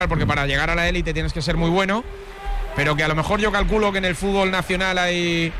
porque para llegar a la élite tienes que ser muy bueno, pero que a lo mejor yo calculo que en el fútbol nacional hay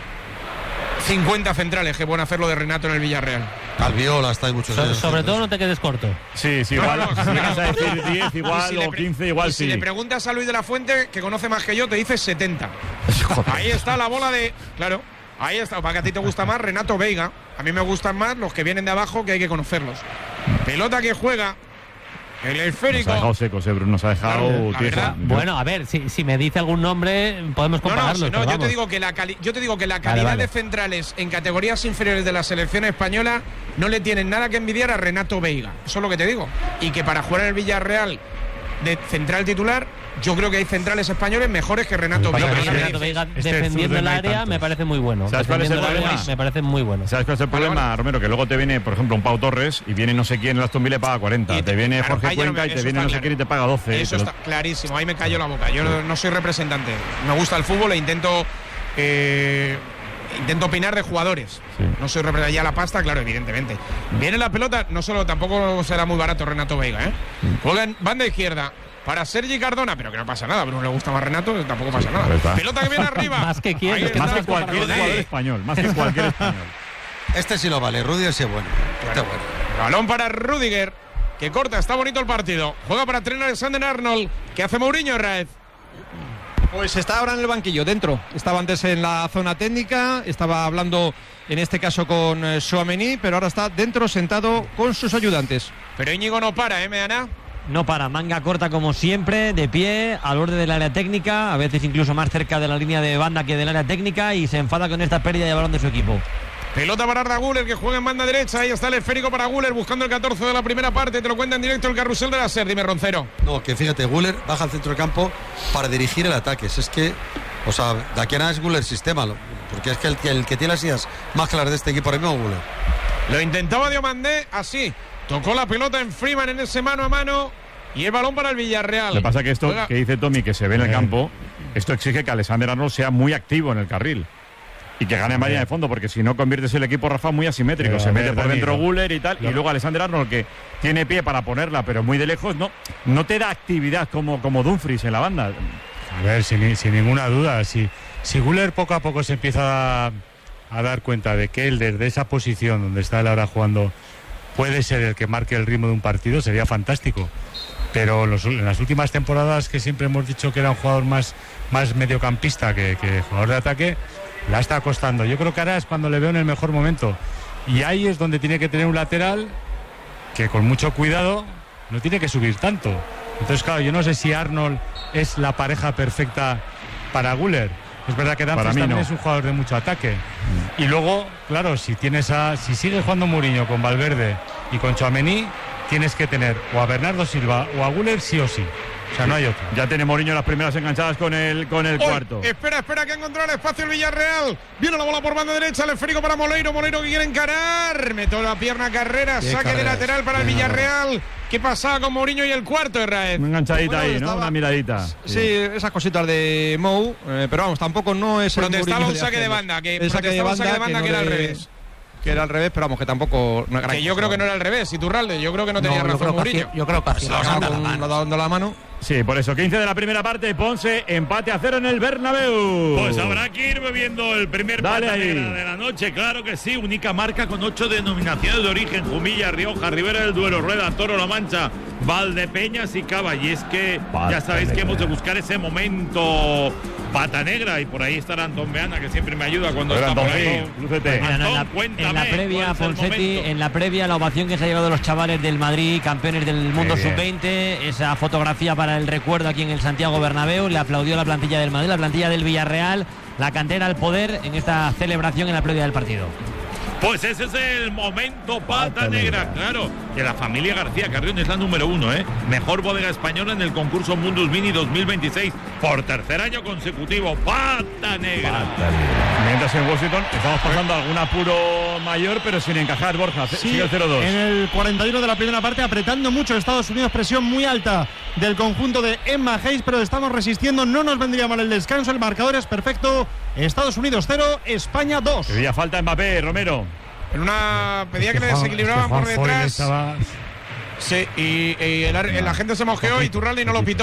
50 centrales que pueden hacer lo de Renato en el Villarreal. Albiol hasta hay muchos años. Sobre todo no te quedes corto. Sí, igual. Si vas a decir 10 igual si o 15 igual sí. Si le preguntas a Luis de la Fuente, que conoce más que yo, te dice 70. Ahí está la bola de... Claro, ahí está. Para que a ti te gusta más Renato Veiga. A mí me gustan más los que vienen de abajo, que hay que conocerlos. Pelota que juega... El esférico. Nos ha dejado secos, Bruno. Nos ha dejado tieso. Bueno, a ver, si me dice algún nombre, podemos compararlo. No, yo te digo que la calidad de centrales en categorías inferiores de la selección española no le tienen nada que envidiar a Renato Veiga. Eso es lo que te digo. Y que para jugar en el Villarreal de central titular, yo creo que hay centrales españoles mejores que Renato Veiga. Renato Veiga defendiendo el área me parece muy bueno. ¿Sabes cuál es el problema? Me parece muy bueno. ¿Sabes cuál es el problema, Romero? Que luego te viene, por ejemplo, un Pau Torres y viene no sé quién, el Aston Villa le paga 40. Te viene Jorge Cuenca y te viene no sé quién y te paga 12. Eso está clarísimo. Ahí me cayó la boca. Yo no soy representante. Me gusta el fútbol e intento opinar de jugadores. Sí. No soy representante. Ya la pasta, claro, evidentemente. Viene la pelota, tampoco será muy barato Renato Veiga, ¿eh? Juega en banda izquierda para Sergi Cardona, pero que no pasa nada. A Bruno le gusta más Renato, tampoco pasa nada. Pelota que viene arriba. Más que quieres. Más que cualquier jugador español. Más que cualquier español. Este sí lo vale. Rudiger sí es bueno. Este es bueno. Balón para Rudiger, que corta. Está bonito el partido. Juega para Trent Alexander-Arnold. ¿Qué hace Mourinho, Raez? Pues está ahora en el banquillo, dentro. Estaba antes en la zona técnica, estaba hablando en este caso con Tchouaméni, pero ahora está dentro sentado con sus ayudantes. Pero Íñigo no para, Meana. No para, manga corta como siempre, de pie, al borde del área técnica, a veces incluso más cerca de la línea de banda que del área técnica, y se enfada con esta pérdida de balón de su equipo. Pelota para Arda Güler, que juega en banda derecha. Ahí está el esférico para Güler, buscando el 14 de la primera parte. Te lo cuenta en directo el carrusel de la SER. Dime, Roncero. No, que fíjate, Güler baja al centro del campo para dirigir el ataque. Es que, o sea, de aquí a nada es Güler sistema, porque es que el que tiene las ideas más claras de este equipo ahora mismo es Güler. Lo intentaba Diomandé, así. Tocó la pelota en Freeman en ese mano a mano. Y el balón para el Villarreal. Lo que pasa es que esto que dice Tommy, que se ve en el campo, esto exige que Alexander-Arnold sea muy activo en el carril. Y que gane en línea de fondo, porque si no conviertes el equipo, Rafa, muy asimétrico. Se mete por dentro Güler y tal, y luego Alexander-Arnold, que tiene pie para ponerla, pero muy de lejos, no te da actividad como Dumfries en la banda. A ver, sin ninguna duda, si Güler poco a poco se empieza a dar cuenta de que él desde esa posición donde está él ahora jugando puede ser el que marque el ritmo de un partido, sería fantástico. Pero en las últimas temporadas, que siempre hemos dicho que era un jugador más mediocampista que jugador de ataque, la está costando. Yo creo que ahora es cuando le veo en el mejor momento, y ahí es donde tiene que tener un lateral que con mucho cuidado no tiene que subir tanto. Entonces, claro, yo no sé si Arnold es la pareja perfecta para Güler. Es verdad que Dumfries también es un jugador de mucho ataque. Y luego, claro, si sigue jugando Mourinho con Valverde y con Tchouaméni, tienes que tener o a Bernardo Silva o a Güler sí o sí. O sea, no hay otro. Ya tiene Mourinho las primeras enganchadas con el cuarto. Espera, que ha encontrado el espacio el Villarreal. Viene la bola por banda derecha, el esférico para Moleiro que quiere encarar. Metió la pierna Carrera, saque de lateral para el Villarreal. ¿Qué pasaba con Mourinho y el cuarto, Raez? Una enganchadita ahí, ¿no? Una miradita. Sí, esas cositas de Mou, pero vamos, tampoco no es el protestaba Mourinho un saque de banda, que el saque de banda que era al revés. Que era al revés, pero vamos, que tampoco... No, que yo creo que no era al revés, Iturralde. Yo creo que no tenía razón Mourinho. Yo creo que así. No ha dado la mano. Sí, por eso, 15 de la primera parte, Ponce, empate a 0 en el Bernabéu. Pues habrá que ir bebiendo el primer pata negra de la noche, claro que sí, única marca con 8 denominaciones de origen: Jumilla, Rioja, Ribera del Duero, Rueda, Toro, La Mancha, Valdepeñas y Cava. Y es que ya sabéis que hemos de buscar ese momento pata negra, y por ahí estará Antón Beana, que siempre me ayuda cuando está por ahí. En la previa, Ponsetti, en la previa, la ovación que se ha llevado los chavales del Madrid, campeones del mundo sub-20, esa fotografía para el recuerdo aquí en el Santiago Bernabéu, le aplaudió la plantilla del Madrid, la plantilla del Villarreal, la cantera al poder en esta celebración en la previa del partido. Pues ese es el momento pata negra, claro. Que la familia García Carrión es la número 1, Mejor bodega española en el concurso Mundus Mini 2026 por tercer año consecutivo. Pata negra. Mientras en Washington estamos pasando algún apuro mayor, pero sin encajar, Borja. Sí, sigue el 0-2. En el 41 de la primera parte, apretando mucho Estados Unidos, presión muy alta del conjunto de Emma Hayes, pero estamos resistiendo, no nos vendría mal el descanso, el marcador es perfecto. Estados Unidos 0, España 2. Pedía falta Mbappé, Romero. En una pedía que le desequilibraban por detrás. Sí, y la gente se mosqueó y Turralde no lo pitó.